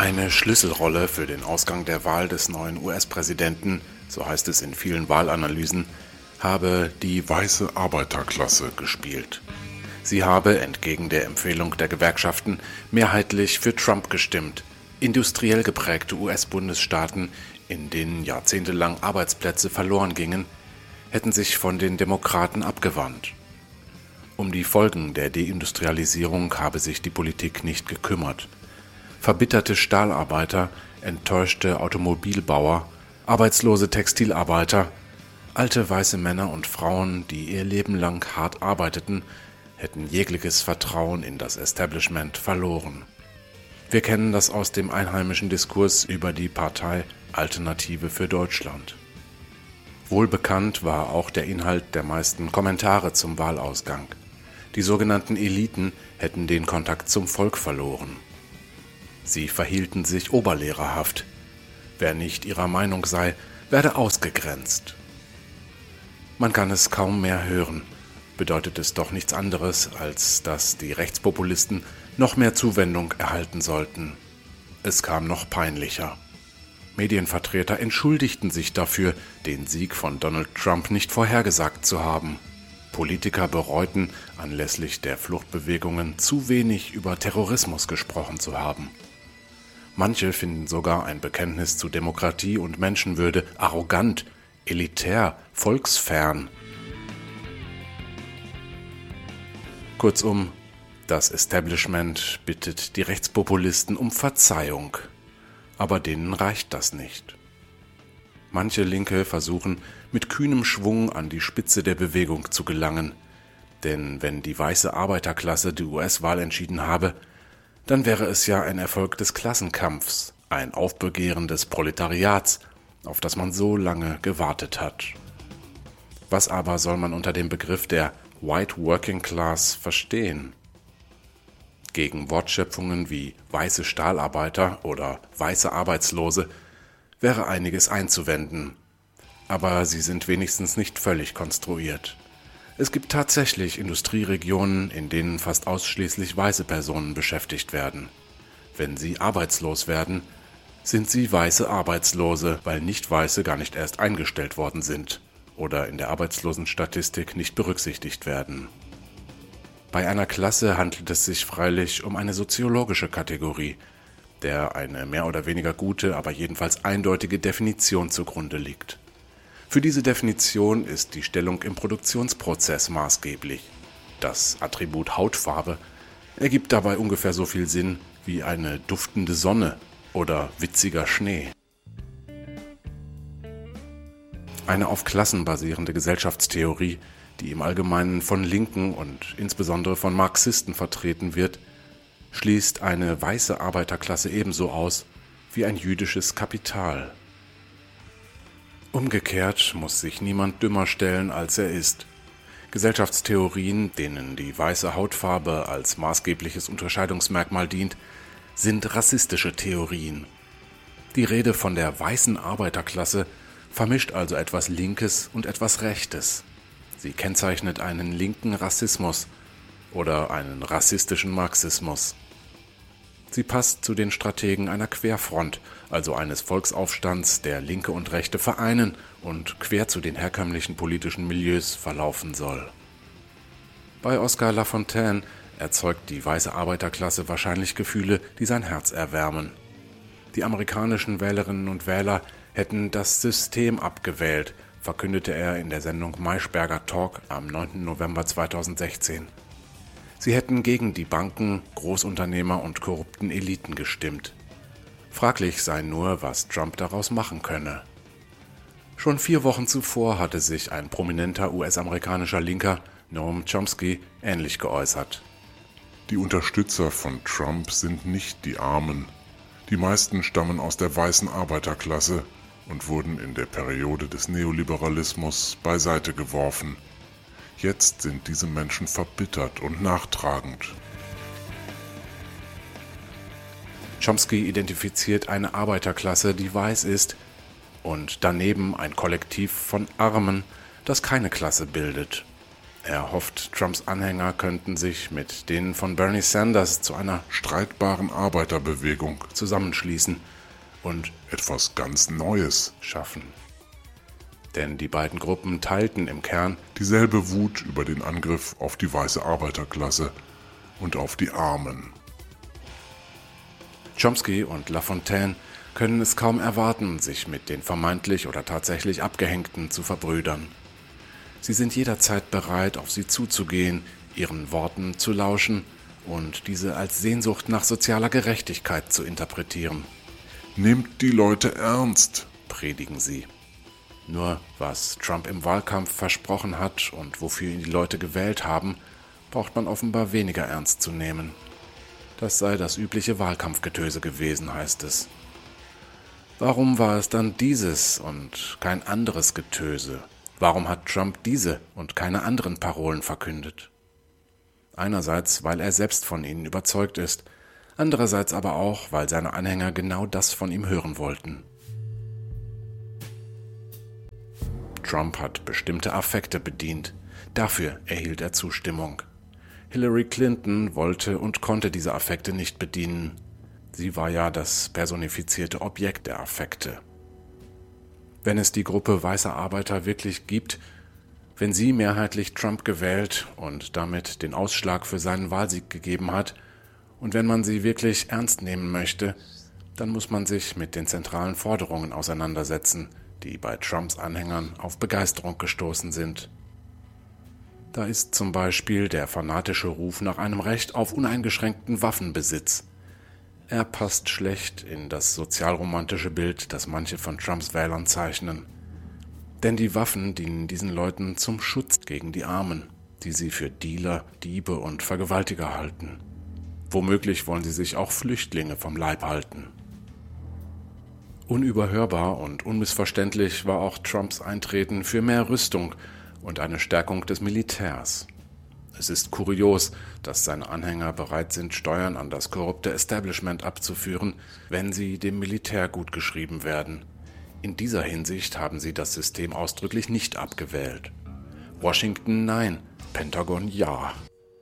Eine Schlüsselrolle für den Ausgang der Wahl des neuen US-Präsidenten, so heißt es in vielen Wahlanalysen, habe die weiße Arbeiterklasse gespielt. Sie habe, entgegen der Empfehlung der Gewerkschaften, mehrheitlich für Trump gestimmt. Industriell geprägte US-Bundesstaaten, in denen jahrzehntelang Arbeitsplätze verloren gingen, hätten sich von den Demokraten abgewandt. Um die Folgen der Deindustrialisierung habe sich die Politik nicht gekümmert. Verbitterte Stahlarbeiter, enttäuschte Automobilbauer, arbeitslose Textilarbeiter, alte weiße Männer und Frauen, die ihr Leben lang hart arbeiteten, hätten jegliches Vertrauen in das Establishment verloren. Wir kennen das aus dem einheimischen Diskurs über die Partei Alternative für Deutschland. Wohlbekannt war auch der Inhalt der meisten Kommentare zum Wahlausgang. Die sogenannten Eliten hätten den Kontakt zum Volk verloren. Sie verhielten sich oberlehrerhaft. Wer nicht ihrer Meinung sei, werde ausgegrenzt. Man kann es kaum mehr hören, bedeutet es doch nichts anderes, als dass die Rechtspopulisten noch mehr Zuwendung erhalten sollten. Es kam noch peinlicher. Medienvertreter entschuldigten sich dafür, den Sieg von Donald Trump nicht vorhergesagt zu haben. Politiker bereuten, anlässlich der Fluchtbewegungen zu wenig über Terrorismus gesprochen zu haben. Manche finden sogar ein Bekenntnis zu Demokratie und Menschenwürde arrogant, elitär, volksfern. Kurzum, das Establishment bittet die Rechtspopulisten um Verzeihung, aber denen reicht das nicht. Manche Linke versuchen, mit kühnem Schwung an die Spitze der Bewegung zu gelangen, denn wenn die weiße Arbeiterklasse die US-Wahl entschieden habe, dann wäre es ja ein Erfolg des Klassenkampfs, ein Aufbegehren des Proletariats, auf das man so lange gewartet hat. Was aber soll man unter dem Begriff der White Working Class verstehen? Gegen Wortschöpfungen wie weiße Stahlarbeiter oder weiße Arbeitslose wäre einiges einzuwenden, aber sie sind wenigstens nicht völlig konstruiert. Es gibt tatsächlich Industrieregionen, in denen fast ausschließlich weiße Personen beschäftigt werden. Wenn sie arbeitslos werden, sind sie weiße Arbeitslose, weil Nicht-Weiße gar nicht erst eingestellt worden sind oder in der Arbeitslosenstatistik nicht berücksichtigt werden. Bei einer Klasse handelt es sich freilich um eine soziologische Kategorie, der eine mehr oder weniger gute, aber jedenfalls eindeutige Definition zugrunde liegt. Für diese Definition ist die Stellung im Produktionsprozess maßgeblich. Das Attribut Hautfarbe ergibt dabei ungefähr so viel Sinn wie eine duftende Sonne oder witziger Schnee. Eine auf Klassen basierende Gesellschaftstheorie, die im Allgemeinen von Linken und insbesondere von Marxisten vertreten wird, schließt eine weiße Arbeiterklasse ebenso aus wie ein jüdisches Kapital. Umgekehrt muss sich niemand dümmer stellen, als er ist. Gesellschaftstheorien, denen die weiße Hautfarbe als maßgebliches Unterscheidungsmerkmal dient, sind rassistische Theorien. Die Rede von der weißen Arbeiterklasse vermischt also etwas Linkes und etwas Rechtes. Sie kennzeichnet einen linken Rassismus oder einen rassistischen Marxismus. Sie passt zu den Strategen einer Querfront, also eines Volksaufstands, der Linke und Rechte vereinen und quer zu den herkömmlichen politischen Milieus verlaufen soll. Bei Oscar Lafontaine erzeugt die weiße Arbeiterklasse wahrscheinlich Gefühle, die sein Herz erwärmen. Die amerikanischen Wählerinnen und Wähler hätten das System abgewählt, verkündete er in der Sendung Maischberger Talk am 9. November 2016. Sie hätten gegen die Banken, Großunternehmer und korrupten Eliten gestimmt. Fraglich sei nur, was Trump daraus machen könne. Schon 4 Wochen zuvor hatte sich ein prominenter US-amerikanischer Linker, Noam Chomsky, ähnlich geäußert. Die Unterstützer von Trump sind nicht die Armen. Die meisten stammen aus der weißen Arbeiterklasse und wurden in der Periode des Neoliberalismus beiseite geworfen. Jetzt sind diese Menschen verbittert und nachtragend. Chomsky identifiziert eine Arbeiterklasse, die weiß ist, und daneben ein Kollektiv von Armen, das keine Klasse bildet. Er hofft, Trumps Anhänger könnten sich mit denen von Bernie Sanders zu einer streitbaren Arbeiterbewegung zusammenschließen und etwas ganz Neues schaffen. Denn die beiden Gruppen teilten im Kern dieselbe Wut über den Angriff auf die weiße Arbeiterklasse und auf die Armen. Chomsky und Lafontaine können es kaum erwarten, sich mit den vermeintlich oder tatsächlich Abgehängten zu verbrüdern. Sie sind jederzeit bereit, auf sie zuzugehen, ihren Worten zu lauschen und diese als Sehnsucht nach sozialer Gerechtigkeit zu interpretieren. Nehmt die Leute ernst, predigen sie. Nur was Trump im Wahlkampf versprochen hat und wofür ihn die Leute gewählt haben, braucht man offenbar weniger ernst zu nehmen. Das sei das übliche Wahlkampfgetöse gewesen, heißt es. Warum war es dann dieses und kein anderes Getöse? Warum hat Trump diese und keine anderen Parolen verkündet? Einerseits, weil er selbst von ihnen überzeugt ist, andererseits aber auch, weil seine Anhänger genau das von ihm hören wollten. Trump hat bestimmte Affekte bedient. Dafür erhielt er Zustimmung. Hillary Clinton wollte und konnte diese Affekte nicht bedienen. Sie war ja das personifizierte Objekt der Affekte. Wenn es die Gruppe weißer Arbeiter wirklich gibt, wenn sie mehrheitlich Trump gewählt und damit den Ausschlag für seinen Wahlsieg gegeben hat, und wenn man sie wirklich ernst nehmen möchte, dann muss man sich mit den zentralen Forderungen auseinandersetzen, die bei Trumps Anhängern auf Begeisterung gestoßen sind. Da ist zum Beispiel der fanatische Ruf nach einem Recht auf uneingeschränkten Waffenbesitz. Er passt schlecht in das sozialromantische Bild, das manche von Trumps Wählern zeichnen. Denn die Waffen dienen diesen Leuten zum Schutz gegen die Armen, die sie für Dealer, Diebe und Vergewaltiger halten. Womöglich wollen sie sich auch Flüchtlinge vom Leib halten. Unüberhörbar und unmissverständlich war auch Trumps Eintreten für mehr Rüstung und eine Stärkung des Militärs. Es ist kurios, dass seine Anhänger bereit sind, Steuern an das korrupte Establishment abzuführen, wenn sie dem Militär gutgeschrieben werden. In dieser Hinsicht haben sie das System ausdrücklich nicht abgewählt. Washington nein, Pentagon ja.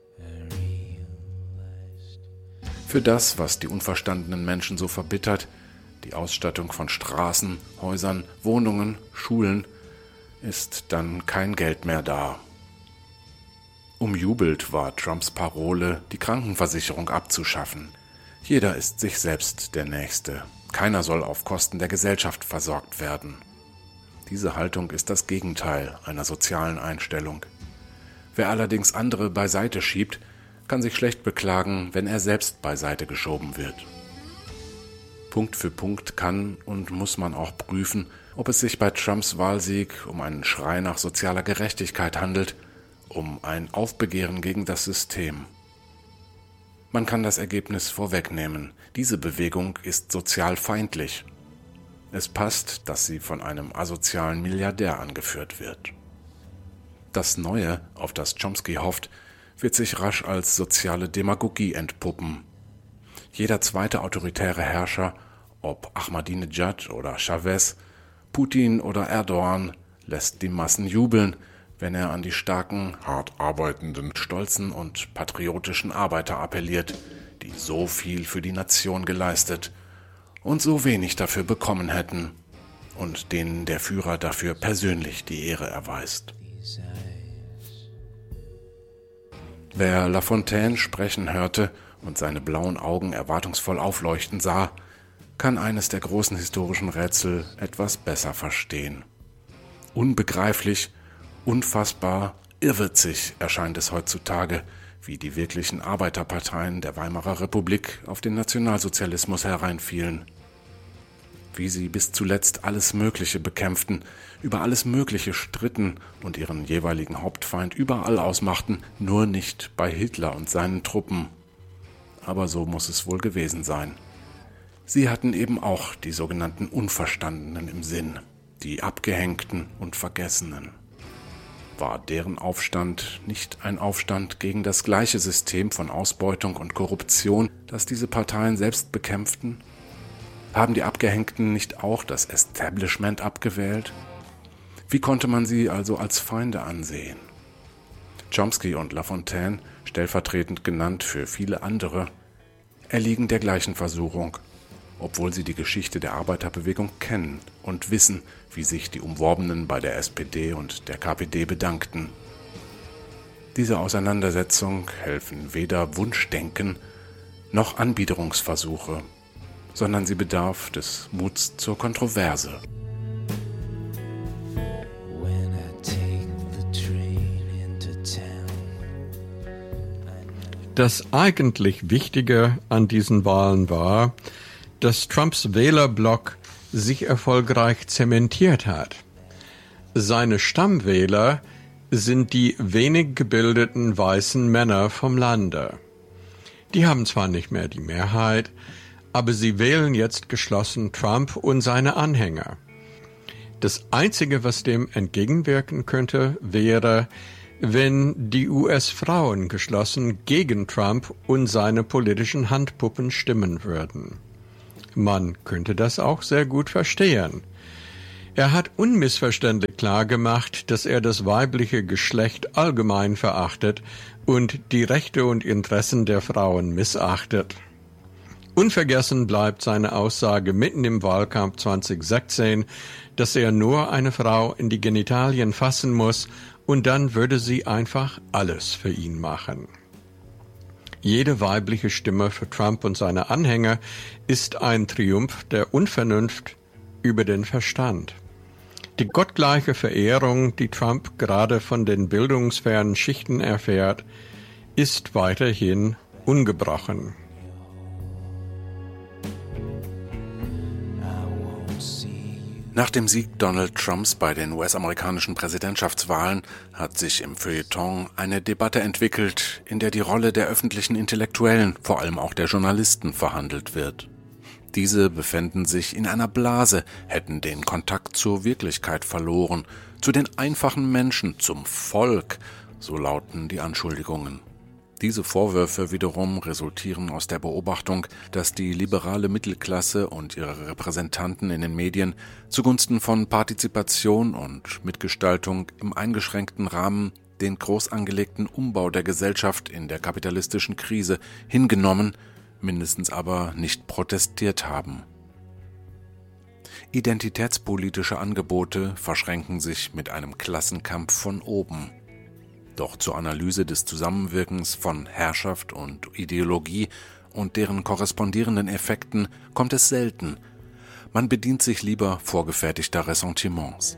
Für das, was die unverstandenen Menschen so verbittert, die Ausstattung von Straßen, Häusern, Wohnungen, Schulen, ist dann kein Geld mehr da. Umjubelt war Trumps Parole, die Krankenversicherung abzuschaffen. Jeder ist sich selbst der Nächste. Keiner soll auf Kosten der Gesellschaft versorgt werden. Diese Haltung ist das Gegenteil einer sozialen Einstellung. Wer allerdings andere beiseite schiebt, kann sich schlecht beklagen, wenn er selbst beiseite geschoben wird. Punkt für Punkt kann und muss man auch prüfen, ob es sich bei Trumps Wahlsieg um einen Schrei nach sozialer Gerechtigkeit handelt, um ein Aufbegehren gegen das System. Man kann das Ergebnis vorwegnehmen. Diese Bewegung ist sozial feindlich. Es passt, dass sie von einem asozialen Milliardär angeführt wird. Das Neue, auf das Chomsky hofft, wird sich rasch als soziale Demagogie entpuppen. Jeder zweite autoritäre Herrscher, ob Ahmadinejad oder Chavez, Putin oder Erdogan, lässt die Massen jubeln, wenn er an die starken, hart arbeitenden, stolzen und patriotischen Arbeiter appelliert, die so viel für die Nation geleistet und so wenig dafür bekommen hätten und denen der Führer dafür persönlich die Ehre erweist. Wer Lafontaine sprechen hörte und seine blauen Augen erwartungsvoll aufleuchten sah, kann eines der großen historischen Rätsel etwas besser verstehen. Unbegreiflich, unfassbar, irrwitzig erscheint es heutzutage, wie die wirklichen Arbeiterparteien der Weimarer Republik auf den Nationalsozialismus hereinfielen. Wie sie bis zuletzt alles Mögliche bekämpften, über alles Mögliche stritten und ihren jeweiligen Hauptfeind überall ausmachten, nur nicht bei Hitler und seinen Truppen. Aber so muss es wohl gewesen sein. Sie hatten eben auch die sogenannten Unverstandenen im Sinn, die Abgehängten und Vergessenen. War deren Aufstand nicht ein Aufstand gegen das gleiche System von Ausbeutung und Korruption, das diese Parteien selbst bekämpften? Haben die Abgehängten nicht auch das Establishment abgewählt? Wie konnte man sie also als Feinde ansehen? Chomsky und Lafontaine, stellvertretend genannt für viele andere, erliegen der gleichen Versuchung, obwohl sie die Geschichte der Arbeiterbewegung kennen und wissen, wie sich die Umworbenen bei der SPD und der KPD bedankten. Diese Auseinandersetzung helfen weder Wunschdenken noch Anbiederungsversuche, sondern sie bedarf des Muts zur Kontroverse. Das eigentlich Wichtige an diesen Wahlen war, dass Trumps Wählerblock sich erfolgreich zementiert hat. Seine Stammwähler sind die wenig gebildeten weißen Männer vom Lande. Die haben zwar nicht mehr die Mehrheit, aber sie wählen jetzt geschlossen Trump und seine Anhänger. Das Einzige, was dem entgegenwirken könnte, wäre, wenn die US-Frauen geschlossen gegen Trump und seine politischen Handpuppen stimmen würden. Man könnte das auch sehr gut verstehen. Er hat unmissverständlich klargemacht, dass er das weibliche Geschlecht allgemein verachtet und die Rechte und Interessen der Frauen missachtet. Unvergessen bleibt seine Aussage mitten im Wahlkampf 2016, dass er nur eine Frau in die Genitalien fassen muss und dann würde sie einfach alles für ihn machen. Jede weibliche Stimme für Trump und seine Anhänger ist ein Triumph der Unvernunft über den Verstand. Die gottgleiche Verehrung, die Trump gerade von den bildungsfernen Schichten erfährt, ist weiterhin ungebrochen. Nach dem Sieg Donald Trumps bei den US-amerikanischen Präsidentschaftswahlen hat sich im Feuilleton eine Debatte entwickelt, in der die Rolle der öffentlichen Intellektuellen, vor allem auch der Journalisten, verhandelt wird. Diese befänden sich in einer Blase, hätten den Kontakt zur Wirklichkeit verloren, zu den einfachen Menschen, zum Volk, so lauten die Anschuldigungen. Diese Vorwürfe wiederum resultieren aus der Beobachtung, dass die liberale Mittelklasse und ihre Repräsentanten in den Medien zugunsten von Partizipation und Mitgestaltung im eingeschränkten Rahmen den groß angelegten Umbau der Gesellschaft in der kapitalistischen Krise hingenommen, mindestens aber nicht protestiert haben. Identitätspolitische Angebote verschränken sich mit einem Klassenkampf von oben. Doch zur Analyse des Zusammenwirkens von Herrschaft und Ideologie und deren korrespondierenden Effekten kommt es selten. Man bedient sich lieber vorgefertigter Ressentiments.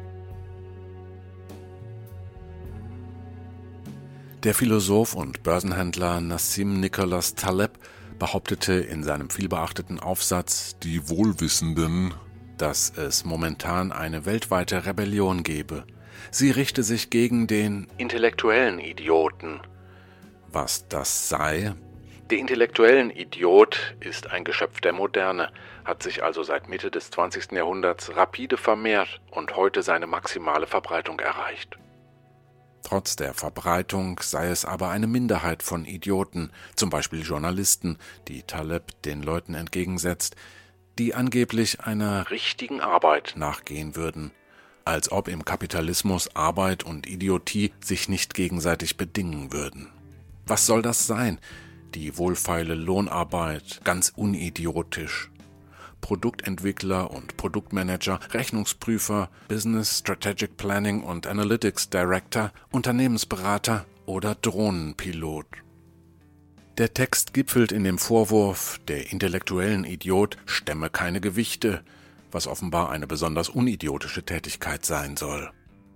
Der Philosoph und Börsenhändler Nassim Nicholas Taleb behauptete in seinem vielbeachteten Aufsatz »Die Wohlwissenden«, dass es momentan eine weltweite Rebellion gebe. Sie richte sich gegen den intellektuellen Idioten. Was das sei? Der intellektuellen Idiot ist ein Geschöpf der Moderne, hat sich also seit Mitte des 20. Jahrhunderts rapide vermehrt und heute seine maximale Verbreitung erreicht. Trotz der Verbreitung sei es aber eine Minderheit von Idioten, zum Beispiel Journalisten, die Taleb den Leuten entgegensetzt, die angeblich einer richtigen Arbeit nachgehen würden. Als ob im Kapitalismus Arbeit und Idiotie sich nicht gegenseitig bedingen würden. Was soll das sein? Die wohlfeile Lohnarbeit, ganz unidiotisch. Produktentwickler und Produktmanager, Rechnungsprüfer, Business Strategic Planning und Analytics Director, Unternehmensberater oder Drohnenpilot. Der Text gipfelt in dem Vorwurf, der intellektuellen Idiot stemme keine Gewichte, was offenbar eine besonders unidiotische Tätigkeit sein soll.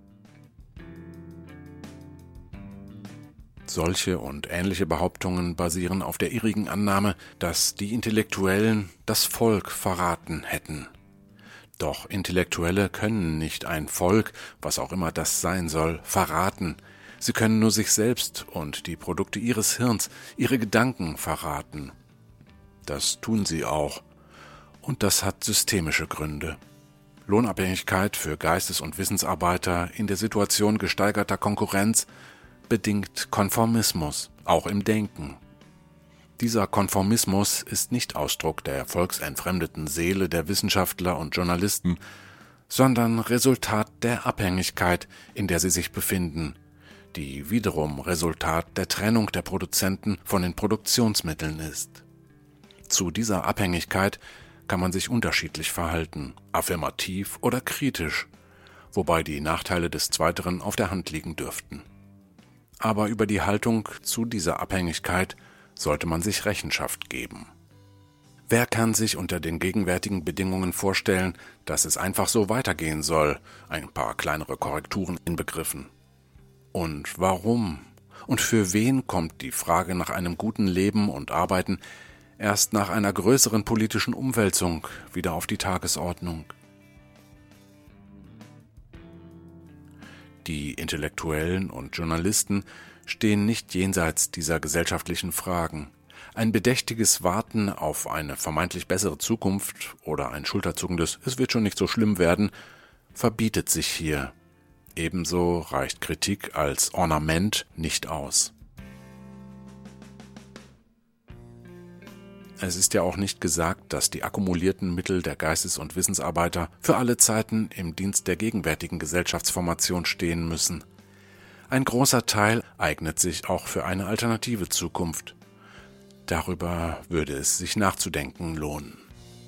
Solche und ähnliche Behauptungen basieren auf der irrigen Annahme, dass die Intellektuellen das Volk verraten hätten. Doch Intellektuelle können nicht ein Volk, was auch immer das sein soll, verraten. Sie können nur sich selbst und die Produkte ihres Hirns, ihre Gedanken verraten. Das tun sie auch. Und das hat systemische Gründe. Lohnabhängigkeit für Geistes- und Wissensarbeiter in der Situation gesteigerter Konkurrenz bedingt Konformismus, auch im Denken. Dieser Konformismus ist nicht Ausdruck der volksentfremdeten Seele der Wissenschaftler und Journalisten, sondern Resultat der Abhängigkeit, in der sie sich befinden. die wiederum Resultat der Trennung der Produzenten von den Produktionsmitteln ist. Zu dieser Abhängigkeit kann man sich unterschiedlich verhalten, affirmativ oder kritisch, wobei die Nachteile des Zweiteren auf der Hand liegen dürften. Aber über die Haltung zu dieser Abhängigkeit sollte man sich Rechenschaft geben. Wer kann sich unter den gegenwärtigen Bedingungen vorstellen, dass es einfach so weitergehen soll, ein paar kleinere Korrekturen inbegriffen? Und warum? Und für wen kommt die Frage nach einem guten Leben und Arbeiten erst nach einer größeren politischen Umwälzung wieder auf die Tagesordnung? Die Intellektuellen und Journalisten stehen nicht jenseits dieser gesellschaftlichen Fragen. Ein bedächtiges Warten auf eine vermeintlich bessere Zukunft oder ein schulterzuckendes „Es wird schon nicht so schlimm werden" verbietet sich hier. Ebenso reicht Kritik als Ornament nicht aus. Es ist ja auch nicht gesagt, dass die akkumulierten Mittel der Geistes- und Wissensarbeiter für alle Zeiten im Dienst der gegenwärtigen Gesellschaftsformation stehen müssen. Ein großer Teil eignet sich auch für eine alternative Zukunft. Darüber würde es sich nachzudenken lohnen.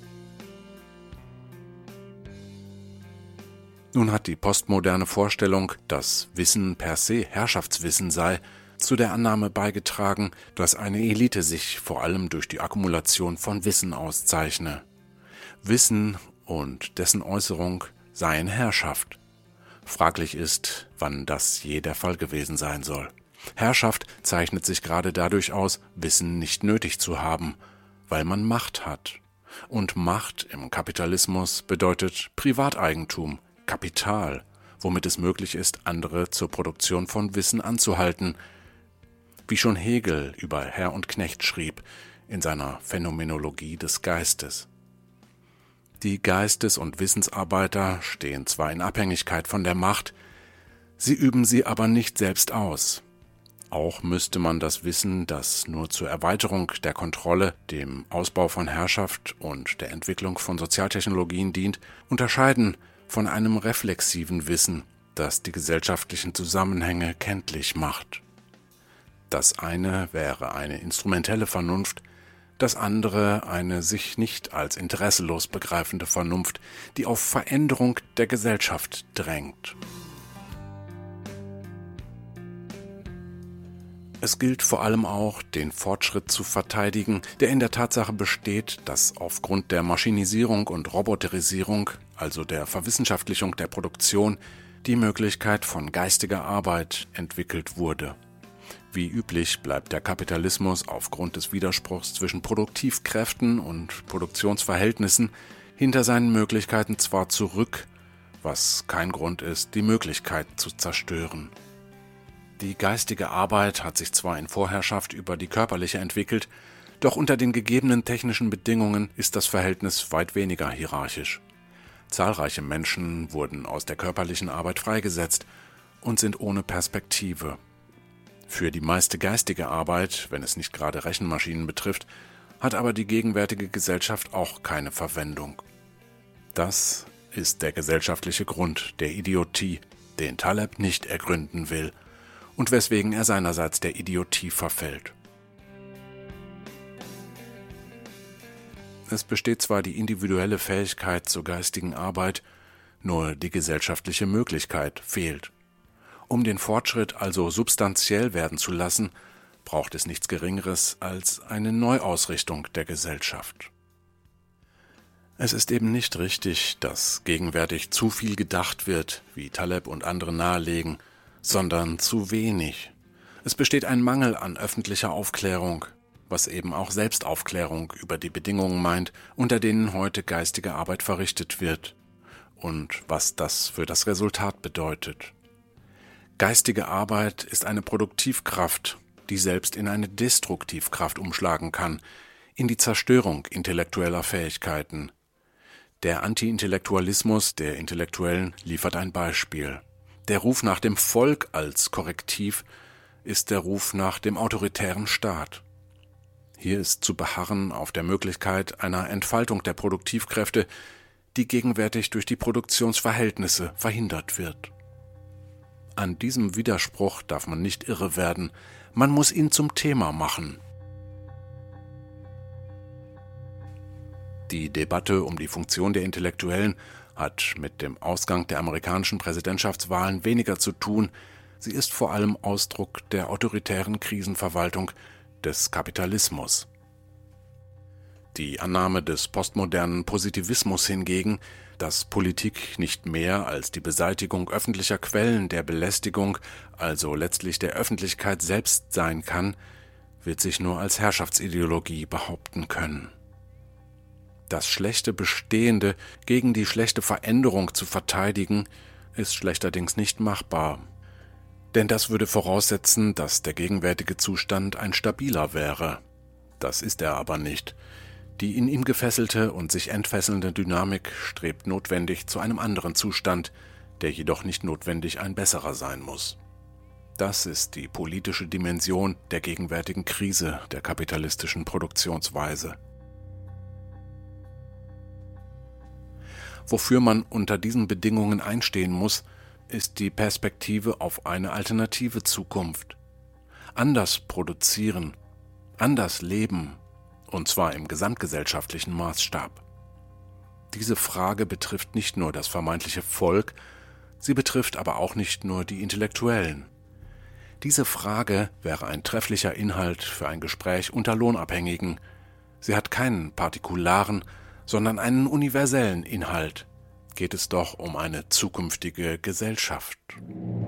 Nun hat die postmoderne Vorstellung, dass Wissen per se Herrschaftswissen sei, zu der Annahme beigetragen, dass eine Elite sich vor allem durch die Akkumulation von Wissen auszeichne. Wissen und dessen Äußerung seien Herrschaft. Fraglich ist, wann das je der Fall gewesen sein soll. Herrschaft zeichnet sich gerade dadurch aus, Wissen nicht nötig zu haben, weil man Macht hat. Und Macht im Kapitalismus bedeutet Privateigentum, Kapital, womit es möglich ist, andere zur Produktion von Wissen anzuhalten, wie schon Hegel über Herr und Knecht schrieb in seiner Phänomenologie des Geistes. Die Geistes- und Wissensarbeiter stehen zwar in Abhängigkeit von der Macht, sie üben sie aber nicht selbst aus. Auch müsste man das Wissen, das nur zur Erweiterung der Kontrolle, dem Ausbau von Herrschaft und der Entwicklung von Sozialtechnologien dient, unterscheiden von einem reflexiven Wissen, das die gesellschaftlichen Zusammenhänge kenntlich macht. Das eine wäre eine instrumentelle Vernunft, das andere eine sich nicht als interesselos begreifende Vernunft, die auf Veränderung der Gesellschaft drängt. Es gilt vor allem auch, den Fortschritt zu verteidigen, der in der Tatsache besteht, dass aufgrund der Maschinisierung und Roboterisierung, also der Verwissenschaftlichung der Produktion, die Möglichkeit von geistiger Arbeit entwickelt wurde. Wie üblich bleibt der Kapitalismus aufgrund des Widerspruchs zwischen Produktivkräften und Produktionsverhältnissen hinter seinen Möglichkeiten zwar zurück, was kein Grund ist, die Möglichkeit zu zerstören. Die geistige Arbeit hat sich zwar in Vorherrschaft über die körperliche entwickelt, doch unter den gegebenen technischen Bedingungen ist das Verhältnis weit weniger hierarchisch. Zahlreiche Menschen wurden aus der körperlichen Arbeit freigesetzt und sind ohne Perspektive. Für die meiste geistige Arbeit, wenn es nicht gerade Rechenmaschinen betrifft, hat aber die gegenwärtige Gesellschaft auch keine Verwendung. Das ist der gesellschaftliche Grund der Idiotie, den Taleb nicht ergründen will und weswegen er seinerseits der Idiotie verfällt. Es besteht zwar die individuelle Fähigkeit zur geistigen Arbeit, nur die gesellschaftliche Möglichkeit fehlt. Um den Fortschritt also substanziell werden zu lassen, braucht es nichts Geringeres als eine Neuausrichtung der Gesellschaft. Es ist eben nicht richtig, dass gegenwärtig zu viel gedacht wird, wie Taleb und andere nahelegen, sondern zu wenig. Es besteht ein Mangel an öffentlicher Aufklärung, was eben auch Selbstaufklärung über die Bedingungen meint, unter denen heute geistige Arbeit verrichtet wird und was das für das Resultat bedeutet. Geistige Arbeit ist eine Produktivkraft, die selbst in eine Destruktivkraft umschlagen kann, in die Zerstörung intellektueller Fähigkeiten. Der Anti-Intellektualismus der Intellektuellen liefert ein Beispiel. Der Ruf nach dem Volk als Korrektiv ist der Ruf nach dem autoritären Staat. Hier ist zu beharren auf der Möglichkeit einer Entfaltung der Produktivkräfte, die gegenwärtig durch die Produktionsverhältnisse verhindert wird. An diesem Widerspruch darf man nicht irre werden, man muss ihn zum Thema machen. Die Debatte um die Funktion der Intellektuellen hat mit dem Ausgang der amerikanischen Präsidentschaftswahlen weniger zu tun, sie ist vor allem Ausdruck der autoritären Krisenverwaltung des Kapitalismus. Die Annahme des postmodernen Positivismus hingegen, dass Politik nicht mehr als die Beseitigung öffentlicher Quellen der Belästigung, also letztlich der Öffentlichkeit selbst sein kann, wird sich nur als Herrschaftsideologie behaupten können. Das schlechte Bestehende gegen die schlechte Veränderung zu verteidigen, ist schlechterdings nicht machbar. Denn das würde voraussetzen, dass der gegenwärtige Zustand ein stabiler wäre. Das ist er aber nicht. Die in ihm gefesselte und sich entfesselnde Dynamik strebt notwendig zu einem anderen Zustand, der jedoch nicht notwendig ein besserer sein muss. Das ist die politische Dimension der gegenwärtigen Krise der kapitalistischen Produktionsweise. Wofür man unter diesen Bedingungen einstehen muss, ist die Perspektive auf eine alternative Zukunft. Anders produzieren, anders leben, und zwar im gesamtgesellschaftlichen Maßstab. Diese Frage betrifft nicht nur das vermeintliche Volk, sie betrifft aber auch nicht nur die Intellektuellen. Diese Frage wäre ein trefflicher Inhalt für ein Gespräch unter Lohnabhängigen. Sie hat keinen partikularen, sondern einen universellen Inhalt. Geht es doch um eine zukünftige Gesellschaft.